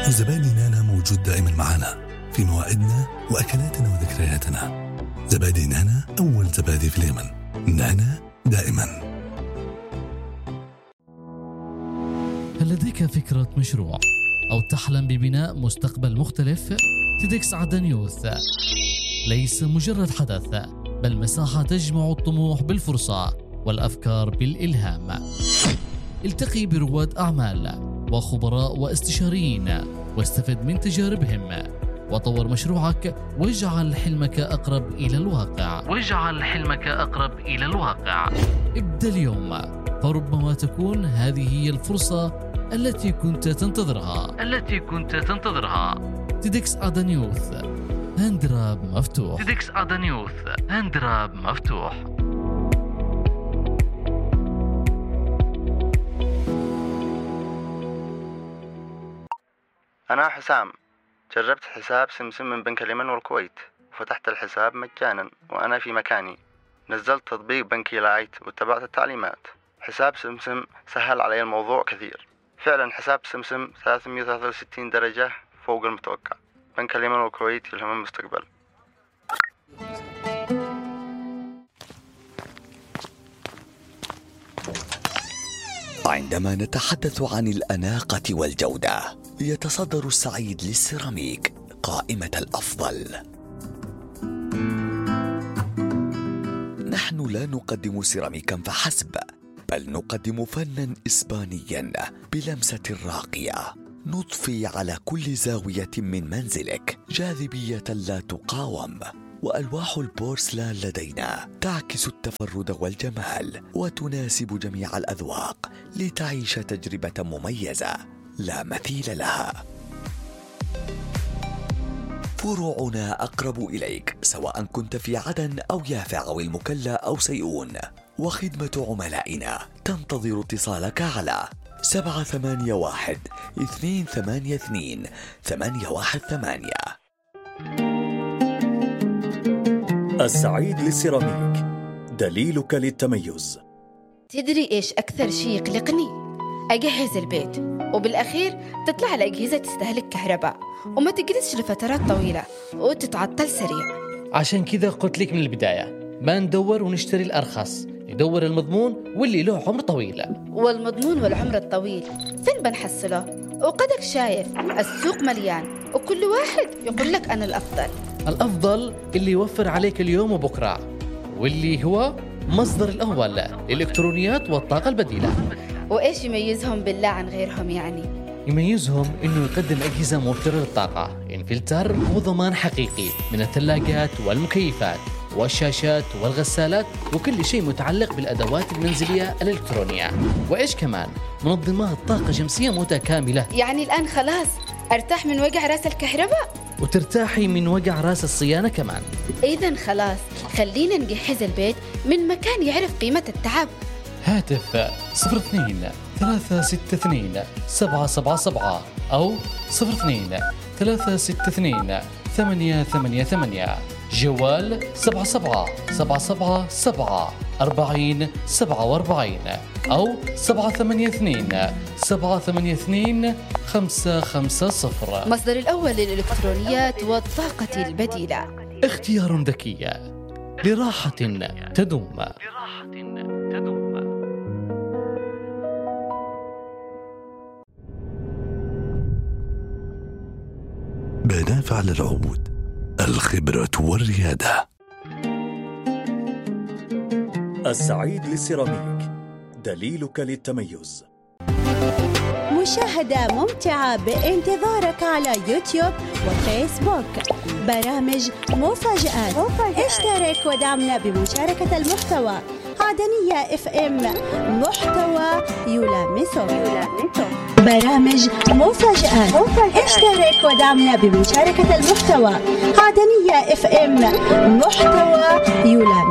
وزبادي نانا موجود دائما معنا في موائدنا وأكلاتنا وذكرياتنا. زبادي نانا أول زبادي في اليمن. نانا دائما. هل لديك فكرة مشروع أو تحلم ببناء مستقبل مختلف؟ تيدكس عدن يوث ليس مجرد حدث، بل مساحة تجمع الطموح بالفرصة والأفكار بالإلهام. التقي برواد أعمال وخبراء واستشاريين واستفد من تجاربهم وطور مشروعك واجعل حلمك أقرب إلى الواقع. ابدأ اليوم، فربما تكون هذه هي الفرصة التي كنت تنتظرها. تيدكس عدن يوث، هاندراب مفتوح. أنا حسام، جربت حساب سمسم من بنك اليمن والكويت وفتحت الحساب مجانا وأنا في مكاني. نزلت تطبيق بنكي لايت واتبعت التعليمات. حساب سمسم سهل علي الموضوع كثير. فعلا حساب سمسم 363 درجة فوق المتوقع. بنك اليمن والكويت يلهم المستقبل. عندما نتحدث عن الأناقة والجودة، يتصدر السعيد للسيراميك قائمة الأفضل. نحن لا نقدم سيراميكا فحسب، بل نقدم فنا إسبانيا بلمسة راقية، نضفي على كل زاوية من منزلك جاذبية لا تقاوم. وألواح البورسلان لدينا تعكس التفرد والجمال وتناسب جميع الأذواق لتعيش تجربة مميزة لا مثيل لها. فروعنا أقرب إليك سواء كنت في عدن أو يافع أو المكلا أو سيئون، وخدمة عملائنا تنتظر اتصالك على 781-282-818. السعيد للسيراميك، دليلك للتميز. تدري إيش أكثر شيء يقلقني؟ أجهز البيت وبالأخير تطلع الأجهزة تستهلك كهرباء وما تجلسش لفترات طويلة وتتعطل سريع. عشان كذا قلت لك من البداية ما ندور ونشتري الأرخص، ندور المضمون واللي له عمر طويل. والمضمون والعمر الطويل فين بنحصله؟ وقدك شايف السوق مليان وكل واحد يقول لك أنا الأفضل اللي يوفر عليك اليوم وبكرة، واللي هو مصدر الأول للإلكترونيات والطاقة البديلة. وإيش يميزهم بالله عن غيرهم يعني؟ يميزهم إنه يقدم أجهزة موفرة للطاقة، انفلتر وضمان حقيقي من الثلاجات والمكيفات والشاشات والغسالات وكل شيء متعلق بالأدوات المنزلية الإلكترونية. وإيش كمان منظمات طاقة شمسية متكاملة. يعني الآن خلاص أرتاح من وجع راس الكهرباء وترتاحي من وجع راس الصيانة كمان. إذن خلاص خلينا نجهز البيت من مكان يعرف قيمة التعب. هاتف 02-362-777 أو 02-362-888. جوال 77-777-40-47 أو 782-782-550. مصدر الأول للإلكترونيات والطاقة البديلة. اختيار ذكي لراحة تدوم. بنافع للعود، الخبرة والريادة. السعيد للسيراميك، دليلك للتميز. مشاهدة ممتعة بانتظارك على يوتيوب وفيسبوك. برامج مفاجآت. اشترك ودعمنا بمشاركة المحتوى. عدنية FM، محتوى يلامسك. برامج مفاجآت. اشترك ودعمنا بمشاركة المحتوى. عدنية FM، محتوى يلامسك.